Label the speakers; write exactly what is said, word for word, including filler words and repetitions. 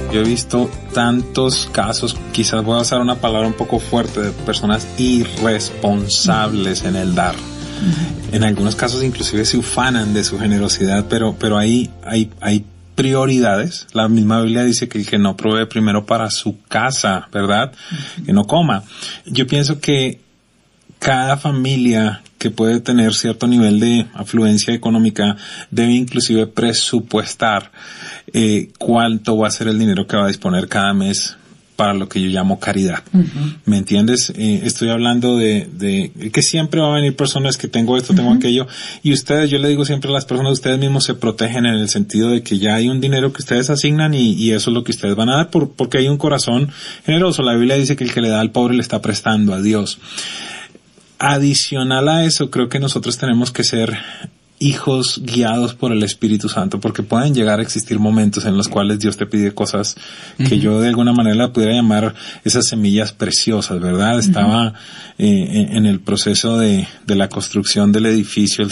Speaker 1: Yo he visto tantos casos, quizás voy a usar una palabra un poco fuerte, de personas irresponsables en el dar. En algunos casos inclusive se ufanan de su generosidad, pero, pero ahí hay, hay prioridades. La misma Biblia dice que el que no provee primero para su casa, ¿verdad? Que no coma. Yo pienso que cada familia que puede tener cierto nivel de afluencia económica debe inclusive presupuestar eh, cuánto va a ser el dinero que va a disponer cada mes para lo que yo llamo caridad. Uh-huh. ¿Me entiendes? Eh, estoy hablando de, de que siempre va a venir personas que tengo esto, tengo uh-huh. aquello, y ustedes, yo le digo siempre a las personas, ustedes mismos se protegen en el sentido de que ya hay un dinero que ustedes asignan y, y eso es lo que ustedes van a dar por, porque hay un corazón generoso. La Biblia dice que el que le da al pobre le está prestando a Dios. Adicional a eso, creo que nosotros tenemos que ser hijos guiados por el Espíritu Santo, porque pueden llegar a existir momentos en los cuales Dios te pide cosas que uh-huh. yo de alguna manera la pudiera llamar esas semillas preciosas, ¿verdad? Uh-huh. Estaba eh, en el proceso de, de la construcción del edificio, el